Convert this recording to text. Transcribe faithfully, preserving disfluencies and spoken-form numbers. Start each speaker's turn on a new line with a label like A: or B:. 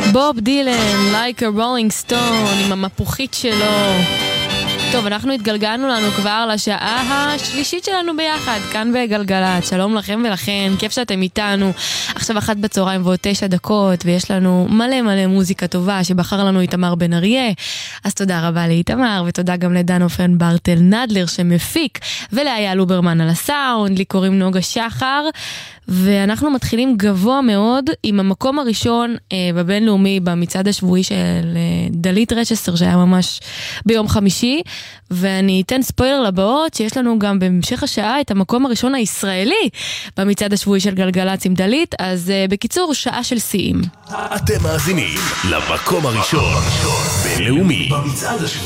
A: בוב דילן, Like a Rolling Stone, עם המפוחית שלו. טוב, אנחנו התגלגלנו לנו כבר לשעה השלישית שלנו ביחד, כאן בגלגלת. שלום לכם ולכן, כיף שאתם איתנו. עכשיו אחת בצהריים ועוד תשע דקות, ויש לנו מלא מלא מוזיקה טובה שבחר לנו איתמר בן אריה. אז תודה רבה לאיתמר, ותודה גם לדן אופן ברטל נדלר שמפיק, ולאיה לוברמן על הסאונד. לי קוראים נוגה שחר, ואנחנו מתחילים גבוה מאוד עם המקום הראשון אה, בבינלאומי במצעד השבועי של אה, דלית רצ'סטר שהיה ממש ביום חמישי, ואני אתן ספוילר לבאות שיש לנו גם בהמשך השעה את המקום הראשון הישראלי במצעד השבועי של גלגלץ עם דלית. אז אה, בקיצור, שעה של שיאים.
B: אתם מאזינים למקום הראשון בינלאומי במצעד השבועי